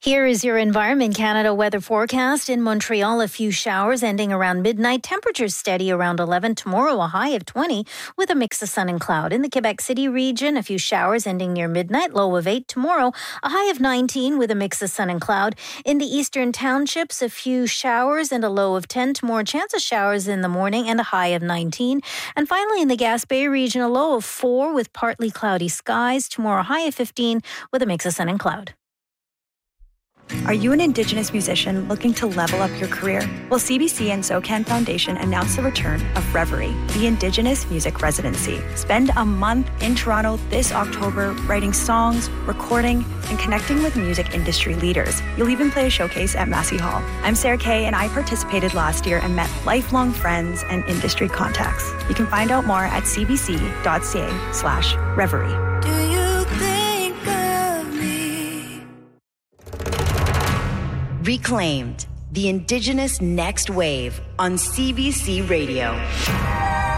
Here is your Environment Canada weather forecast. In Montreal, a few showers ending around midnight. Temperatures steady around 11. Tomorrow, a high of 20 with a mix of sun and cloud. In the Quebec City region, a few showers ending near midnight. Low of 8. Tomorrow, a high of 19 with a mix of sun and cloud. In the eastern townships, a few showers and a low of 10. Tomorrow, chance of showers in the morning and a high of 19. And finally, in the Gaspé region, a low of 4 with partly cloudy skies. Tomorrow, a high of 15 with a mix of sun and cloud. Are you an Indigenous musician looking to level up your career? Well, CBC and SOCAN Foundation announced the return of Reverie, the Indigenous Music Residency. Spend a month in Toronto this October writing songs, recording, and connecting with music industry leaders. You'll even play a showcase at Massey Hall. I'm Sarah Kay, and I participated last year and met lifelong friends and industry contacts. You can find out more at cbc.ca/reverie. Do you think of me? Reclaimed, the Indigenous Next Wave on CBC Radio.